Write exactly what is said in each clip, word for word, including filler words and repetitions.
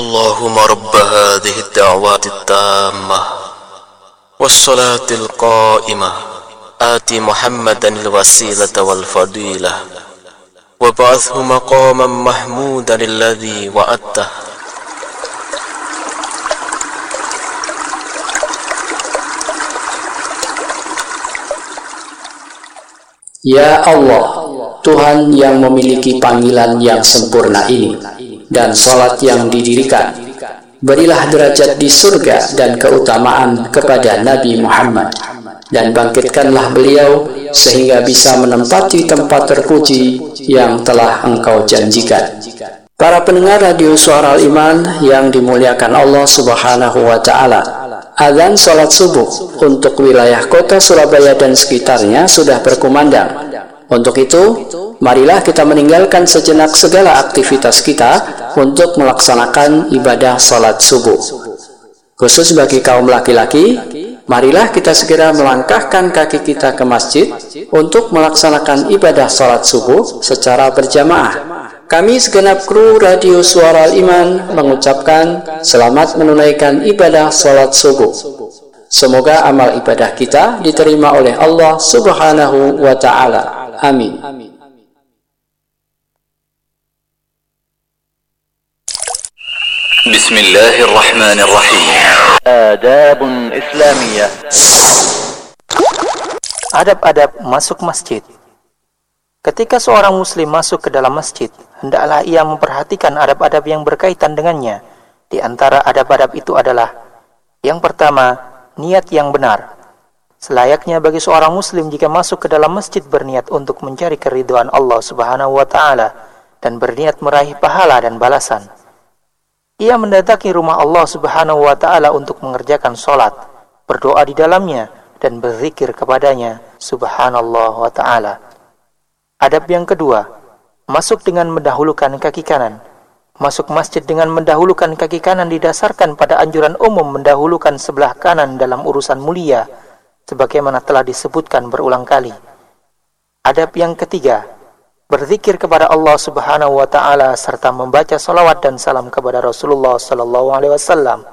اللهم رب هذه الدعوات التامة والصلاة القائمة آت محمدا الوسيلة والفضيلة وابعثه مقاما محمودا الذي وعدته. Ya Allah, Tuhan yang memiliki panggilan yang sempurna ini dan salat yang didirikan, berilah derajat di surga dan keutamaan kepada Nabi Muhammad, dan bangkitkanlah beliau sehingga bisa menempati tempat terpuji yang telah Engkau janjikan. Para pendengar radio Suara Al-Iman yang dimuliakan Allah Subhanahu wa Ta'ala, azan salat subuh untuk wilayah kota Surabaya dan sekitarnya sudah berkumandang. Untuk itu, marilah kita meninggalkan sejenak segala aktivitas kita untuk melaksanakan ibadah salat subuh. Khusus bagi kaum laki-laki, marilah kita segera melangkahkan kaki kita ke masjid untuk melaksanakan ibadah salat subuh secara berjamaah. Kami segenap kru Radio Suara Al-Iman mengucapkan selamat menunaikan ibadah salat subuh. Semoga amal ibadah kita diterima oleh Allah Subhanahu wa Ta'ala. Amin. Bismillahirrahmanirrahim. Adabun Islamiyah. Adab-adab masuk masjid. Ketika seorang muslim masuk ke dalam masjid, hendaklah ia memperhatikan adab-adab yang berkaitan dengannya. Di antara adab-adab itu adalah: yang pertama, niat yang benar. Selayaknya bagi seorang muslim jika masuk ke dalam masjid berniat untuk mencari keridhaan Allah Subhanahu wa Ta'ala dan berniat meraih pahala dan balasan. Ia mendatangi rumah Allah Subhanahu wa Ta'ala untuk mengerjakan sholat, berdoa di dalamnya, dan berzikir kepadanya Subhanallah wa Ta'ala. Adab yang kedua, masuk dengan mendahulukan kaki kanan. Masuk masjid dengan mendahulukan kaki kanan didasarkan pada anjuran umum mendahulukan sebelah kanan dalam urusan mulia, sebagaimana telah disebutkan berulang kali. Adab yang ketiga, berzikir kepada Allah Subhanahu wa Ta'ala serta membaca salawat dan salam kepada Rasulullah sallallahu alaihi wasallam.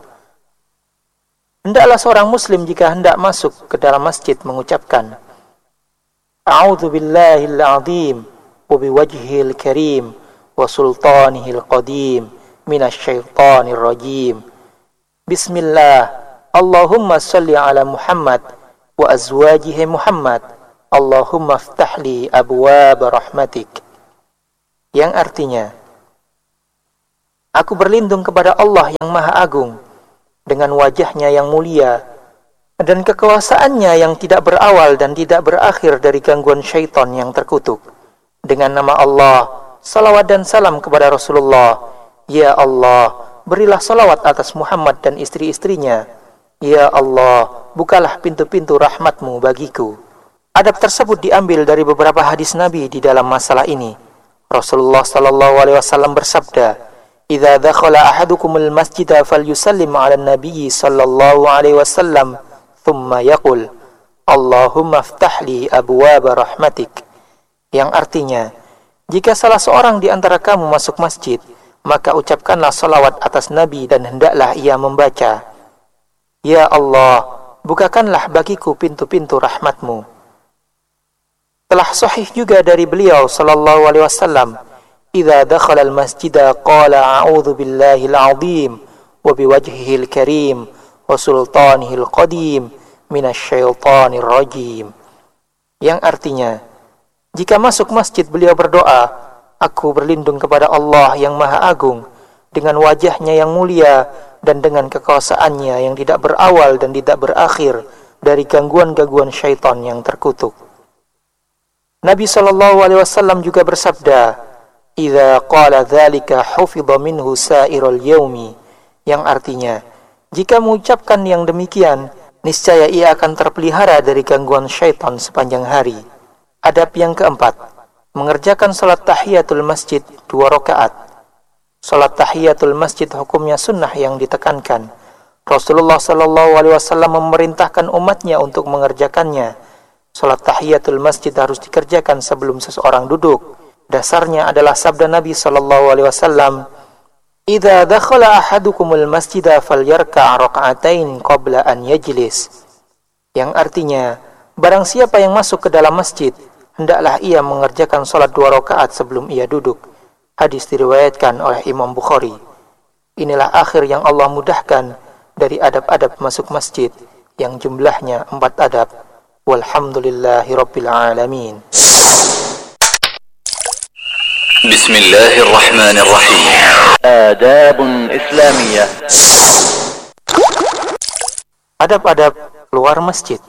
Hendaklah seorang muslim jika hendak masuk ke dalam masjid mengucapkan: A'udzu billahil azim wa biwajhihil karim wa sultanihil qadim minasyaitonir rajim. Bismillah. Allahumma salli ala Muhammad wa azwajihi Muhammad. Allahumma ftahli abwaab rahmatik. Yang artinya, aku berlindung kepada Allah yang Maha Agung dengan wajahnya yang mulia dan kekuasaannya yang tidak berawal dan tidak berakhir dari gangguan syaitan yang terkutuk. Dengan nama Allah, salawat dan salam kepada Rasulullah. Ya Allah, berilah salawat atas Muhammad dan istri-istrinya. Ya Allah, bukalah pintu-pintu rahmatmu bagiku. Adab tersebut diambil dari beberapa hadis Nabi di dalam masalah ini. Rasulullah sallallahu alaihi wasallam bersabda, "Idza dakhala ahadukumul masjida falyusallim 'alan nabiyyi sallallahu alaihi wasallam, thumma yaqul, Allahumma ftahli abwaab rahmatik." Yang artinya, jika salah seorang di antara kamu masuk masjid, maka ucapkanlah salawat atas Nabi dan hendaklah ia membaca, Ya Allah, bukakanlah bagiku pintu-pintu rahmatmu. Telah sahih juga dari beliau sallallahu alaihi wasallam, "Idza dakhala al-masjida qala a'udzu billahil azim wa biwajhihil karim wa sultanihil qadim minasyaitonir rajim." Yang artinya, jika masuk masjid beliau berdoa, aku berlindung kepada Allah yang Maha Agung dengan wajahnya yang mulia dan dengan kekuasaannya yang tidak berawal dan tidak berakhir dari gangguan-gangguan syaitan yang terkutuk. Nabi sallallahu alaihi wasallam juga bersabda, "Idza qala dzalika hufidha minhu sa'irul yaumi." Yang artinya, jika mengucapkan yang demikian, niscaya ia akan terpelihara dari gangguan syaitan sepanjang hari. Adab yang keempat, mengerjakan salat tahiyatul masjid dua rakaat. Salat tahiyatul masjid hukumnya sunnah yang ditekankan. Rasulullah sallallahu alaihi wasallam memerintahkan umatnya untuk mengerjakannya. Salat tahiyatul masjid harus dikerjakan sebelum seseorang duduk. Dasarnya adalah sabda Nabi sallallahu alaihi wasallam, Idza dakhala ahadukumul masjida falyarka' rak'atain qabla an yajlis. Yang artinya, barang siapa yang masuk ke dalam masjid, hendaklah ia mengerjakan salat dua rakaat sebelum ia duduk. Hadis diriwayatkan oleh Imam Bukhari. Inilah akhir yang Allah mudahkan dari adab-adab masuk masjid yang jumlahnya empat adab. Walhamdulillahi rabbil alamin. Bismillahirrahmanirrahim. Adabun Islamiyah. Adab-adab keluar masjid.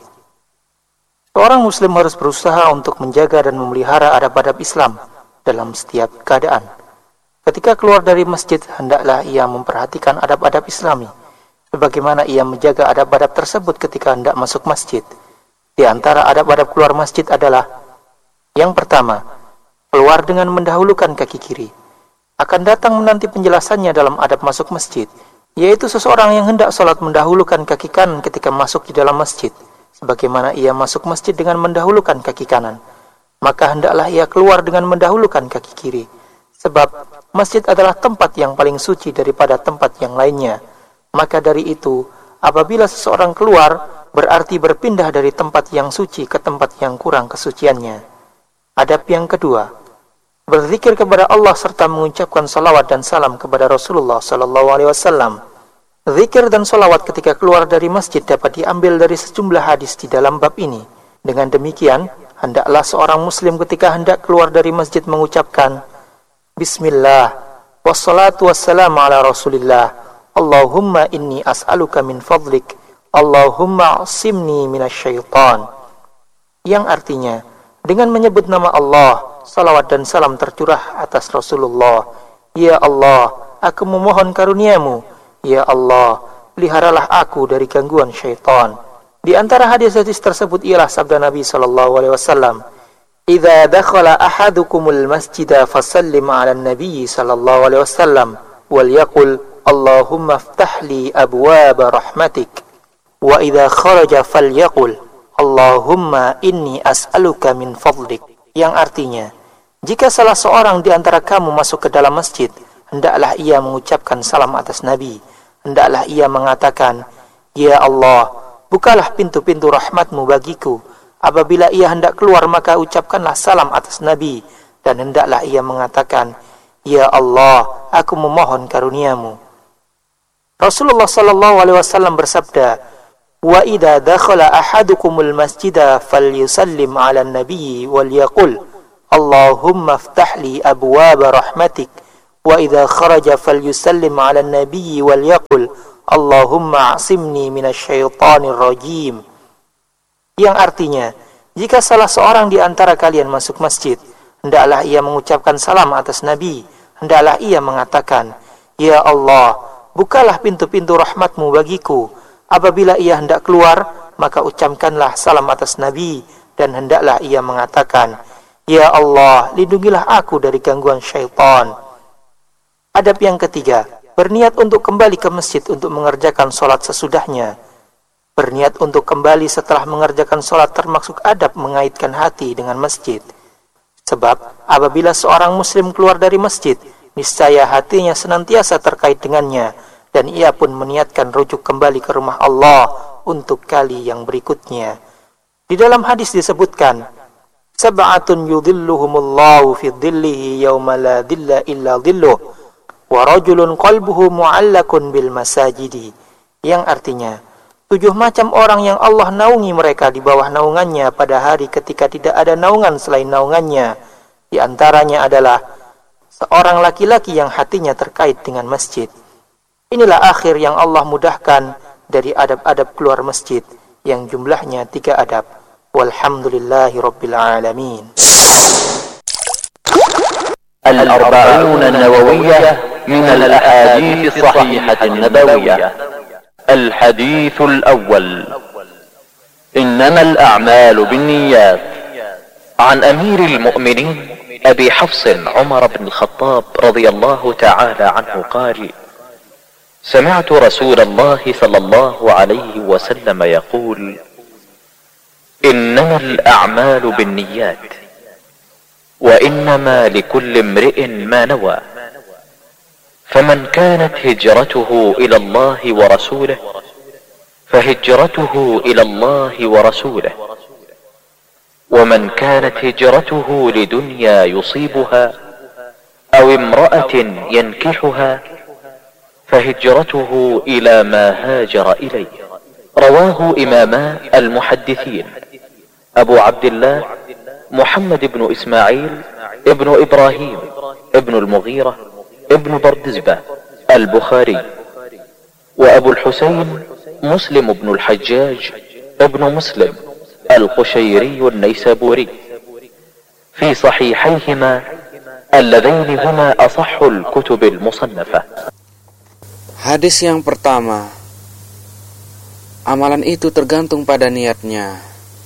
Seorang muslim harus berusaha untuk menjaga dan memelihara adab-adab Islam dalam setiap keadaan. Ketika keluar dari masjid, hendaklah ia memperhatikan adab-adab Islami, sebagaimana ia menjaga adab-adab tersebut ketika hendak masuk masjid. Di antara adab-adab keluar masjid adalah: yang pertama, keluar dengan mendahulukan kaki kiri. Akan datang menanti penjelasannya dalam adab masuk masjid, yaitu seseorang yang hendak sholat mendahulukan kaki kanan ketika masuk di dalam masjid, sebagaimana ia masuk masjid dengan mendahulukan kaki kanan, maka hendaklah ia keluar dengan mendahulukan kaki kiri, sebab masjid adalah tempat yang paling suci daripada tempat yang lainnya. Maka dari itu, apabila seseorang keluar, berarti berpindah dari tempat yang suci ke tempat yang kurang kesuciannya. Adab yang kedua, berzikir kepada Allah serta mengucapkan salawat dan salam kepada Rasulullah sallallahu alaihi wasallam. Zikir dan salawat ketika keluar dari masjid dapat diambil dari sejumlah hadis di dalam bab ini. Dengan demikian, hendaklah seorang muslim ketika hendak keluar dari masjid mengucapkan Bismillah, wassalatu wassalamu ala Rasulillah, Allahumma inni as'aluka min fadlik, Allahumma asimni minasyaitan. Yang artinya, dengan menyebut nama Allah, salawat dan salam tercurah atas Rasulullah. Ya Allah, aku memohon karuniamu. Ya Allah, peliharalah aku dari gangguan syaitan. Di antara hadis-hadis tersebut ialah sabda Nabi sallallahu alaihi wasallam, "Idza dakhala ahadukumul masjida fasallim 'alan nabiy sallallahu alaihi wasallam wal yaqul Allahumma iftah li abwaaba rahmatik. Wa idza kharaja falyaqul Allahumma inni as'aluka min fadlik." Yang artinya, jika salah seorang di antara kamu masuk ke dalam masjid, hendaklah ia mengucapkan salam atas Nabi. Hendaklah ia mengatakan, Ya Allah, bukalah pintu-pintu rahmatmu bagiku. Apabila ia hendak keluar, maka ucapkanlah salam atas Nabi. Dan hendaklah ia mengatakan, Ya Allah, aku memohon karuniamu. Rasulullah sallallahu alaihi wasallam bersabda, Wa idza dakhala ahadukumul masjida falyusallim 'alan nabiyyi wal yaqul Allahumma iftah li abwaaba rahmatik. Wa idza kharaja falyusallim 'alan nabiyyi wal yaqul Allahumma asimni minasyaitonir rajim. Yang artinya, jika salah seorang di antara kalian masuk masjid, hendaklah ia mengucapkan salam atas Nabi. Hendaklah ia mengatakan, Ya Allah, bukalah pintu-pintu rahmatmu bagiku. Apabila ia hendak keluar, maka ucapkanlah salam atas Nabi. Dan hendaklah ia mengatakan, Ya Allah, lindungilah aku dari gangguan syaitan. Adab yang ketiga, berniat untuk kembali ke masjid untuk mengerjakan sholat sesudahnya. Berniat untuk kembali setelah mengerjakan sholat termasuk adab mengaitkan hati dengan masjid. Sebab apabila seorang muslim keluar dari masjid, niscaya hatinya senantiasa terkait dengannya, dan ia pun meniatkan rujuk kembali ke rumah Allah untuk kali yang berikutnya. Di dalam hadis disebutkan, Sab'atun yudhilluhumullahu fi dhillihi yawma la dhilla illa dhilluh, wa rajulun qalbuhu mu'allakun bil masajidi. Yang artinya, tujuh macam orang yang Allah naungi mereka di bawah naungannya pada hari ketika tidak ada naungan selain naungannya. Di antaranya adalah seorang laki-laki yang hatinya terkait dengan masjid. Inilah akhir yang Allah mudahkan dari adab-adab keluar masjid yang jumlahnya tiga adab. Walhamdulillahi rabbil alamin. الأربعون النووية من الأحاديث الصحيحة النبوية. الحديث الأول: إنما الأعمال بالنيات. عن أمير المؤمنين أبي حفص عمر بن الخطاب رضي الله تعالى عنه قال: سمعت رسول الله صلى الله عليه وسلم يقول: إنما الأعمال بالنيات وإنما لكل امرئ ما نوى. فمن كانت هجرته إلى الله ورسوله فهجرته إلى الله ورسوله ومن كانت هجرته لدنيا يصيبها أو امرأة ينكحها فهجرته إلى ما هاجر إليه. رواه إماما المحدثين أبو عبد الله محمد بن إسماعيل ابن إبراهيم ابن المغيرة ابن بردزبة البخاري، وأبو الحسين مسلم بن الحجاج ابن مسلم القشيري النيسابوري في صحيحيهما اللذين هما أصح الكتب المصنفة. Hadis yang pertama, amalan itu tergantung pada niatnya.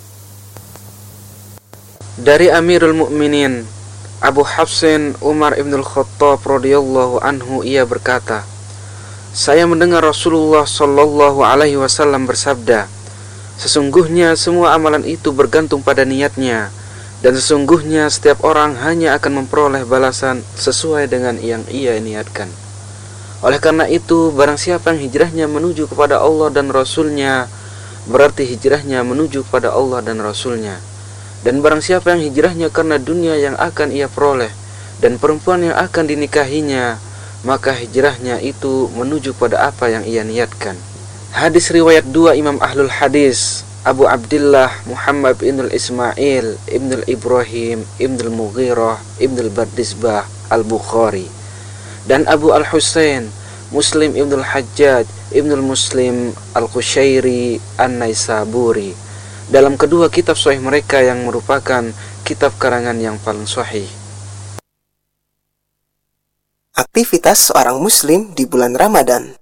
Dari Amirul Mukminin Abu Hafsin Umar ibn al-Khattab radhiyallahu anhu, ia berkata, saya mendengar Rasulullah sallallahu alaihi wasallam bersabda, sesungguhnya semua amalan itu bergantung pada niatnya, dan sesungguhnya setiap orang hanya akan memperoleh balasan sesuai dengan yang ia niatkan. Oleh karena itu, barang siapa yang hijrahnya menuju kepada Allah dan Rasulnya, berarti hijrahnya menuju kepada Allah dan Rasulnya. Dan barang siapa yang hijrahnya karena dunia yang akan ia peroleh dan perempuan yang akan dinikahinya, maka hijrahnya itu menuju pada apa yang ia niatkan. Hadis riwayat dua Imam Ahlul Hadis, Abu Abdullah Muhammad ibn Ismail ibn Ibrahim ibn Mughirah ibn Bardizbah al-Bukhari, dan Abu Al-Husain Muslim ibn Hajjaj ibn Muslim al-Qushairi an-Naisaburi, dalam kedua kitab sahih mereka yang merupakan kitab karangan yang paling sahih. Aktivitas seorang muslim di bulan Ramadan.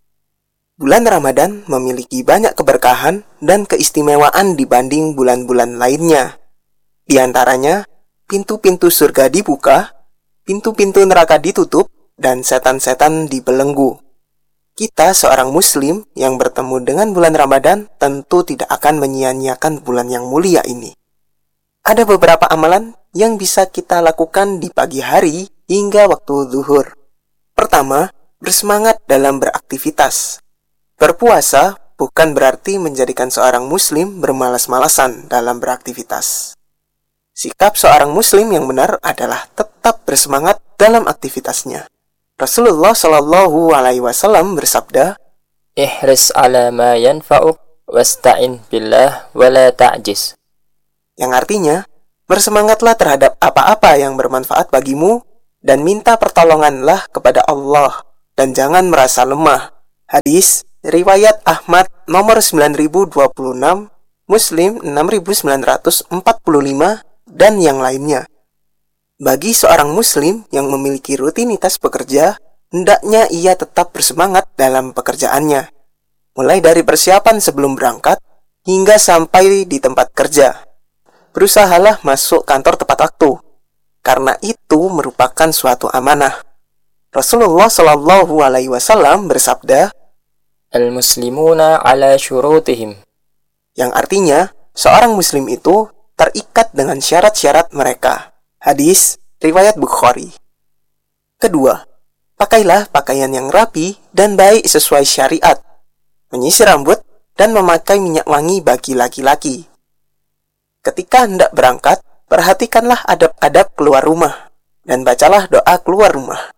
Bulan Ramadan memiliki banyak keberkahan dan keistimewaan dibanding bulan-bulan lainnya. Di antaranya, pintu-pintu surga dibuka, pintu-pintu neraka ditutup, dan setan-setan dibelenggu. Kita seorang muslim yang bertemu dengan bulan Ramadan tentu tidak akan menyia-nyiakan bulan yang mulia ini. Ada beberapa amalan yang bisa kita lakukan di pagi hari hingga waktu zuhur. Pertama, bersemangat dalam beraktivitas. Berpuasa bukan berarti menjadikan seorang muslim bermalas-malasan dalam beraktivitas. Sikap seorang muslim yang benar adalah tetap bersemangat dalam aktivitasnya. Rasulullah Shallallahu Alaihi Wasallam bersabda, "Ihris ala ma yanfa'uk wasta'in billah wala ta'jiz." Yang artinya, bersemangatlah terhadap apa-apa yang bermanfaat bagimu dan minta pertolonganlah kepada Allah dan jangan merasa lemah. Hadis riwayat Ahmad nomor sembilan ribu dua puluh enam, Muslim enam ribu sembilan ratus empat puluh lima, dan yang lainnya. Bagi seorang muslim yang memiliki rutinitas bekerja, hendaknya ia tetap bersemangat dalam pekerjaannya, mulai dari persiapan sebelum berangkat hingga sampai di tempat kerja. Berusahalah masuk kantor tepat waktu, karena itu merupakan suatu amanah. Rasulullah Shallallahu Alaihi Wasallam bersabda, "Al-muslimuna ala syurutihim," yang artinya seorang muslim itu terikat dengan syarat-syarat mereka. Hadis riwayat Bukhari. Kedua, pakailah pakaian yang rapi dan baik sesuai syariat. Menyisir rambut dan memakai minyak wangi bagi laki-laki. Ketika hendak berangkat, perhatikanlah adab-adab keluar rumah dan bacalah doa keluar rumah.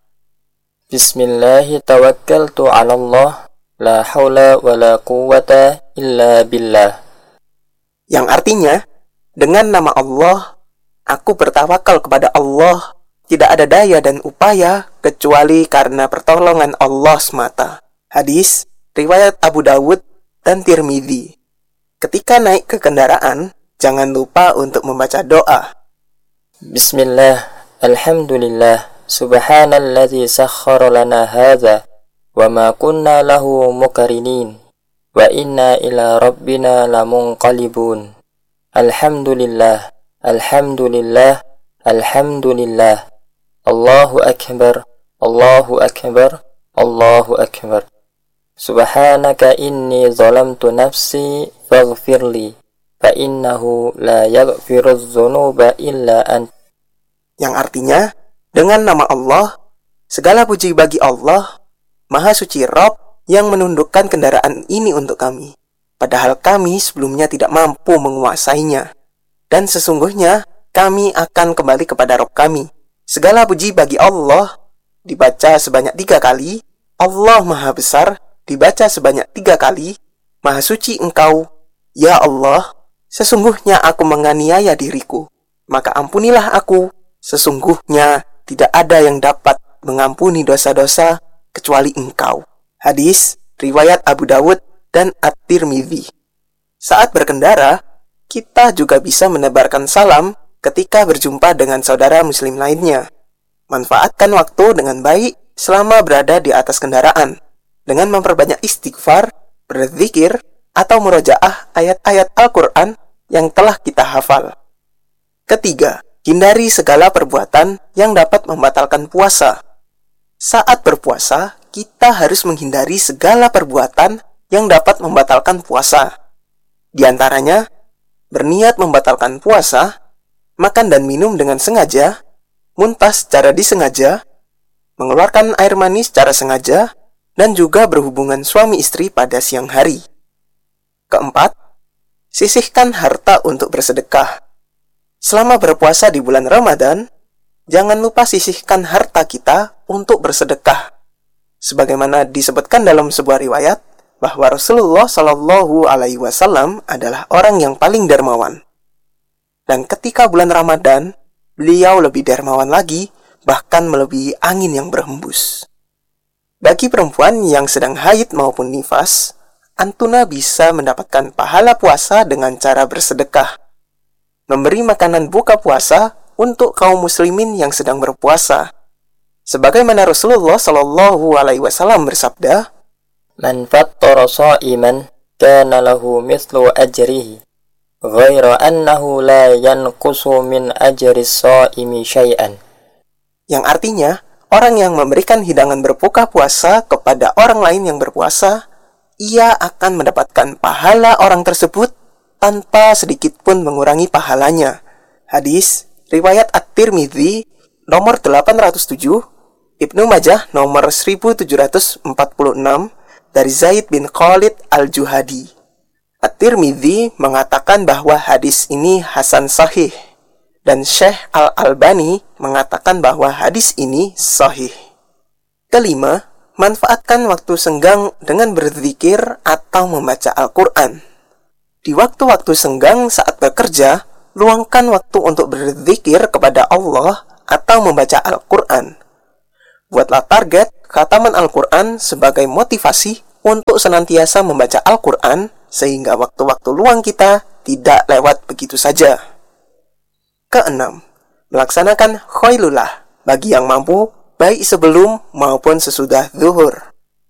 Bismillahi tawakkaltu 'ala Allah, la haula wala quwwata illa billah. Yang artinya, dengan nama Allah, aku bertawakal kepada Allah, tidak ada daya dan upaya kecuali karena pertolongan Allah semata. Hadis riwayat Abu Dawud dan Tirmidzi. Ketika naik ke kendaraan, jangan lupa untuk membaca doa. Bismillah, alhamdulillah, subhanalladzi sakhkhara lana hadza wa ma kunna lahu muqrinin wa inna ila rabbina lamunqalibun. Alhamdulillah, alhamdulillah, alhamdulillah. Allahu akbar, Allahu akbar, Allahu akbar. Subhanaka inni zalamtu nafsi faghfirli fa innahu la yaghfiruz dzunuba illa ant. Yang artinya, dengan nama Allah, Segala puji bagi Allah, Maha Suci Rob yang menundukkan kendaraan ini untuk kami. Padahal kami sebelumnya tidak mampu menguasainya. Dan sesungguhnya kami akan kembali kepada Rob kami. Segala puji bagi Allah dibaca sebanyak tiga kali. Allah Maha Besar dibaca sebanyak tiga kali. Maha Suci Engkau, ya Allah, sesungguhnya aku menganiaya diriku. Maka ampunilah aku, sesungguhnya tidak ada yang dapat mengampuni dosa-dosa kecuali Engkau. Hadis riwayat Abu Dawud dan At-Tirmidzi. Saat berkendara, kita juga bisa menebarkan salam ketika berjumpa dengan saudara muslim lainnya. Manfaatkan waktu dengan baik selama berada di atas kendaraan dengan memperbanyak istighfar, berzikir, atau murojaah ayat-ayat Al-Quran yang telah kita hafal. Ketiga, hindari segala perbuatan yang dapat membatalkan puasa. Saat berpuasa, kita harus menghindari segala perbuatan yang dapat membatalkan puasa. Di antaranya, berniat membatalkan puasa, makan dan minum dengan sengaja, muntah secara disengaja, mengeluarkan air mani secara sengaja, dan juga berhubungan suami istri pada siang hari. Keempat, sisihkan harta untuk bersedekah. Selama berpuasa di bulan Ramadan, jangan lupa sisihkan harta kita untuk bersedekah. Sebagaimana disebutkan dalam sebuah riwayat, bahwa Rasulullah Shallallahu Alaihi Wasallam adalah orang yang paling dermawan. Dan ketika bulan Ramadan, beliau lebih dermawan lagi, bahkan melebihi angin yang berhembus. Bagi perempuan yang sedang haid maupun nifas, antuna bisa mendapatkan pahala puasa dengan cara bersedekah. Memberi makanan buka puasa untuk kaum muslimin yang sedang berpuasa. Sebagaimana Rasulullah Shallallahu Alaihi Wasallam bersabda, "Man fattara sha'iman kana lahu mithlu ajrihi, ghaira annahu la yanqusu min ajri shaimi syai'an." Yang artinya, orang yang memberikan hidangan berbuka puasa kepada orang lain yang berpuasa, ia akan mendapatkan pahala orang tersebut tanpa sedikit pun mengurangi pahalanya. Hadis riwayat At-Tirmidzi nomor delapan ratus tujuh, Ibnu Majah nomor seribu tujuh ratus empat puluh enam dari Zaid bin Khalid Al-Juhadi. At-Tirmidzi mengatakan bahwa hadis ini hasan sahih, dan Syekh Al-Albani mengatakan bahwa hadis ini sahih. Kelima, manfaatkan waktu senggang dengan berzikir atau membaca Al-Quran. Di waktu-waktu senggang saat bekerja, luangkan waktu untuk berzikir kepada Allah atau membaca Al-Quran. Buatlah target khataman Al-Quran sebagai motivasi untuk senantiasa membaca Al-Quran, sehingga waktu-waktu luang kita tidak lewat begitu saja. Keenam, melaksanakan khailulah bagi yang mampu, baik sebelum maupun sesudah zuhur.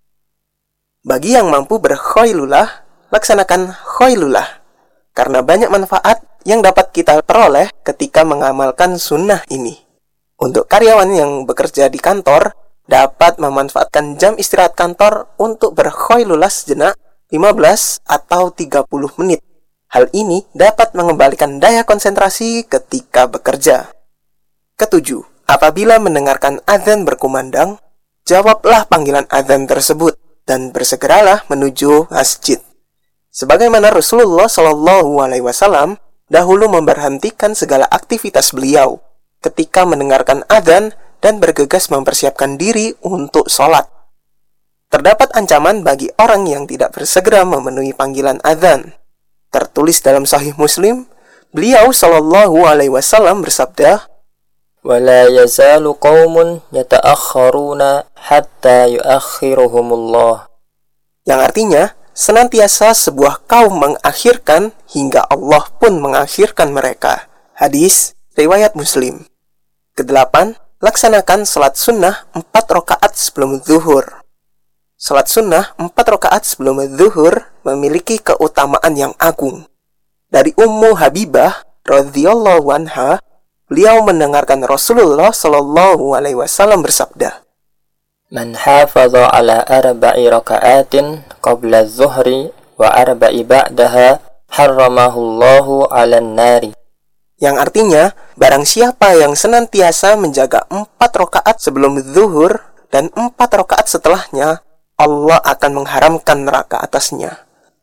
Bagi yang mampu berkhailulah, laksanakan khailulah, karena banyak manfaat yang dapat kita peroleh ketika mengamalkan sunnah ini. Untuk karyawan yang bekerja di kantor, dapat memanfaatkan jam istirahat kantor untuk berkhailulah sejenak lima belas atau tiga puluh menit. Hal ini dapat mengembalikan daya konsentrasi ketika bekerja. Ketujuh, apabila mendengarkan azan berkumandang, jawablah panggilan azan tersebut dan bersegeralah menuju masjid. Sebagaimana Rasulullah Shallallahu Alaihi Wasallam dahulu memberhentikan segala aktivitas beliau ketika mendengarkan azan dan bergegas mempersiapkan diri untuk sholat. Terdapat ancaman bagi orang yang tidak bersegera memenuhi panggilan azan. Tertulis dalam Sahih Muslim, beliau Shallallahu Alaihi Wasallam bersabda, "Wala yazalu qaumun yata'akhkharuna hatta yu'akhiruhumullah." Yang artinya, senantiasa sebuah kaum mengakhirkan hingga Allah pun mengakhirkan mereka. Hadis riwayat Muslim. Kedelapan, laksanakan salat sunnah empat rakaat sebelum zuhur. Salat sunnah empat rakaat sebelum zuhur memiliki keutamaan yang agung. Dari Ummu Habibah radhiyallahu anha, beliau mendengarkan Rasulullah Shallallahu Alaihi Wasallam bersabda, "Man hafadha ala arba'i raka'atin qabla adh-dhuhri wa arba'i ba'daha harramahu Allahu 'alan nari." yang artinya barang siapa yang senantiasa menjaga empat rakaat sebelum zuhur dan empat rakaat setelahnya, Allah akan mengharamkan neraka atasnya.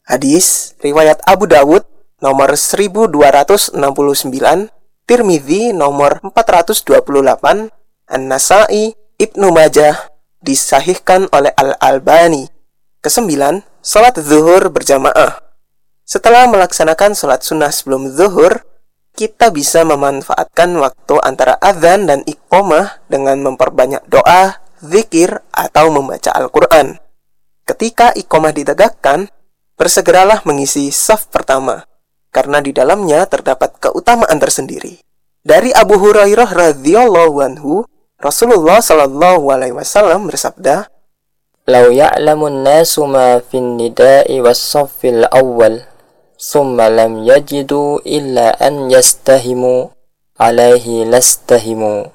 Hadis riwayat Abu Dawud nomor seribu dua ratus enam puluh sembilan, Tirmidzi nomor empat ratus dua puluh delapan, An-Nasa'i, Ibnu Majah, disahihkan oleh Al-Albani. Kesembilan, salat zuhur berjamaah. Setelah melaksanakan salat sunnah sebelum zuhur, kita bisa memanfaatkan waktu antara azan dan iqamah dengan memperbanyak doa, zikir, atau membaca Al-Quran. Ketika iqamah ditegakkan, bersegeralah mengisi saf pertama, karena di dalamnya terdapat keutamaan tersendiri. Dari Abu Hurairah radhiyallahu anhu, Rasulullah sallallahu alaihi wasallam bersabda, "Lau ya'lamun nasu ma fin nida'i was-saffil awwal, thumma lam yajidu illa an yastahimu alaihi lastahimu."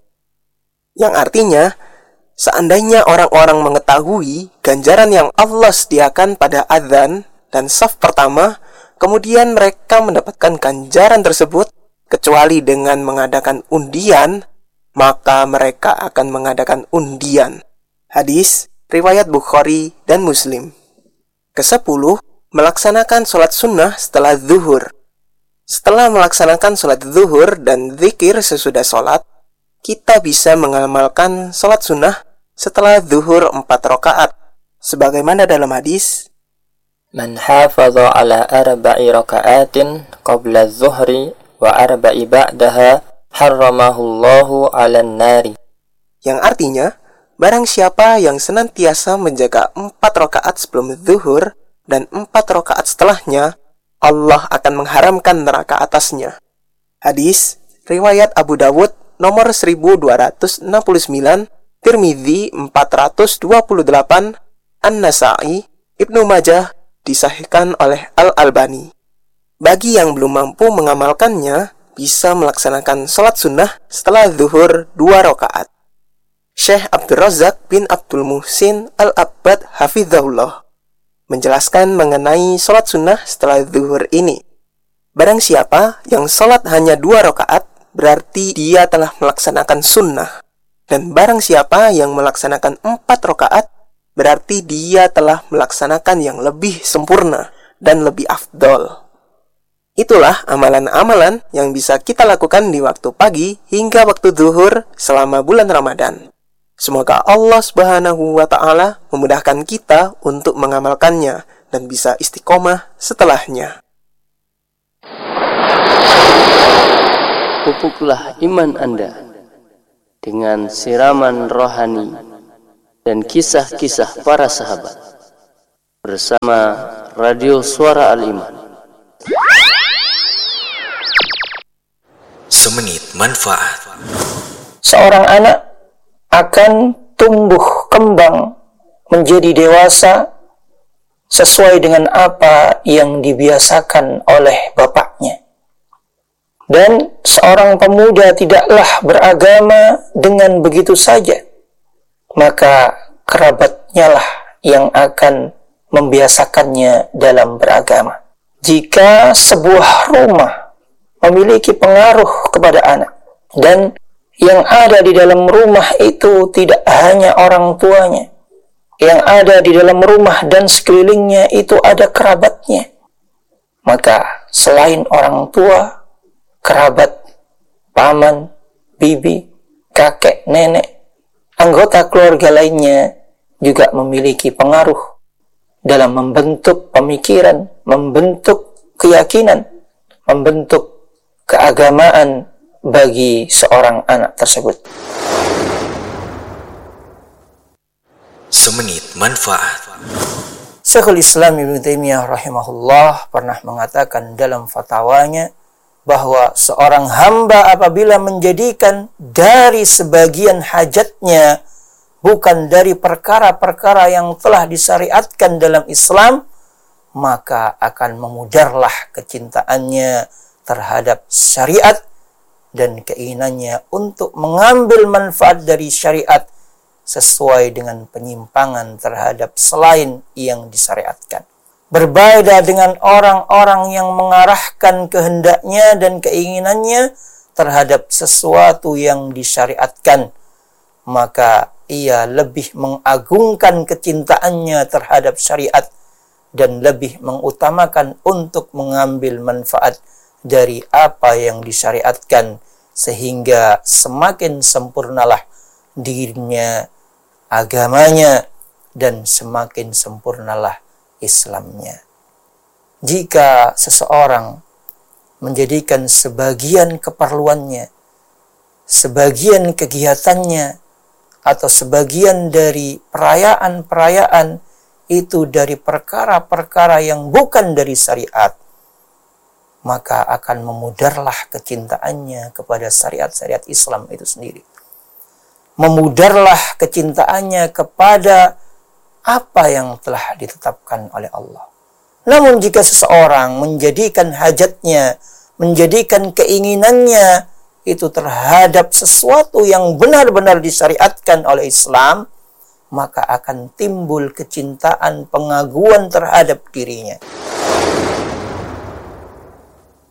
Yang artinya, seandainya orang-orang mengetahui ganjaran yang Allah sediakan pada azan dan saf pertama, kemudian mereka mendapatkan ganjaran tersebut kecuali dengan mengadakan undian, maka mereka akan mengadakan undian. Hadis riwayat Bukhari dan Muslim. Kesepuluh, melaksanakan sholat sunnah setelah zuhur. Setelah melaksanakan sholat zuhur dan zikir sesudah sholat, kita bisa mengamalkan sholat sunnah setelah zuhur empat rakaat, sebagaimana dalam hadis, "Man hafadha ala arba'i raka'atin qabla az-zuhri wa arba'i ba'daha harramahu Allahu 'alan nari." Yang artinya, barang siapa yang senantiasa menjaga empat rakaat sebelum zuhur dan empat rakaat setelahnya, Allah akan mengharamkan neraka atasnya. Hadis riwayat Abu Dawud nomor seribu dua ratus enam puluh sembilan, Tirmidzi empat ratus dua puluh delapan, An-Nasa'i, Ibnu Majah, disahihkan oleh Al-Albani. Bagi yang belum mampu mengamalkannya, bisa melaksanakan sholat sunnah setelah zuhur dua rakaat. Syekh Abdul Razak bin Abdul Muhsin Al-Abbad hafizahullah menjelaskan mengenai sholat sunnah setelah zuhur ini. Barang siapa yang sholat hanya dua rakaat, berarti dia telah melaksanakan sunnah. Dan barang siapa yang melaksanakan empat rakaat, berarti dia telah melaksanakan yang lebih sempurna dan lebih afdol. Itulah amalan-amalan yang bisa kita lakukan di waktu pagi hingga waktu zuhur selama bulan Ramadan. Semoga Allah Subhanahu wa Ta'ala memudahkan kita untuk mengamalkannya dan bisa istiqomah setelahnya. Pupuklah iman Anda dengan siraman rohani dan kisah-kisah para sahabat bersama Radio Suara Al-Iman. Semenit manfaat. Seorang anak akan tumbuh kembang menjadi dewasa sesuai dengan apa yang dibiasakan oleh bapaknya. Dan seorang pemuda tidaklah beragama dengan begitu saja, maka kerabatnya lah yang akan membiasakannya dalam beragama. Jika sebuah rumah memiliki pengaruh kepada anak, dan yang ada di dalam rumah itu tidak hanya orang tuanya, yang ada di dalam rumah dan sekelilingnya itu ada kerabatnya, maka selain orang tua, kerabat, paman, bibi, kakek, nenek, anggota keluarga lainnya juga memiliki pengaruh dalam membentuk pemikiran, membentuk keyakinan, membentuk keagamaan bagi seorang anak tersebut. Semenit manfaat. Syekhul Islam Ibnu Taimiyah rahimahullah pernah mengatakan dalam fatwanya bahwa seorang hamba apabila menjadikan dari sebagian hajatnya bukan dari perkara-perkara yang telah disyariatkan dalam Islam, maka akan memudarlah kecintaannya terhadap syariat dan keinginannya untuk mengambil manfaat dari syariat sesuai dengan penyimpangan terhadap selain yang disyariatkan. berbeda dengan orang-orang yang mengarahkan kehendaknya dan keinginannya terhadap sesuatu yang disyariatkan, maka ia lebih mengagungkan kecintaannya terhadap syariat dan lebih mengutamakan untuk mengambil manfaat dari apa yang disyariatkan, sehingga semakin sempurnalah dirinya, agamanya, dan semakin sempurnalah Islamnya. Jika seseorang menjadikan sebagian keperluannya, sebagian kegiatannya, atau sebagian dari perayaan-perayaan itu dari perkara-perkara yang bukan dari syariat, maka akan memudarlah kecintaannya kepada syariat-syariat Islam itu sendiri. Memudarlah kecintaannya kepada apa yang telah ditetapkan oleh Allah. Namun jika seseorang menjadikan hajatnya, menjadikan keinginannya itu terhadap sesuatu yang benar-benar disyariatkan oleh Islam, maka akan timbul kecintaan, pengaguan terhadap dirinya.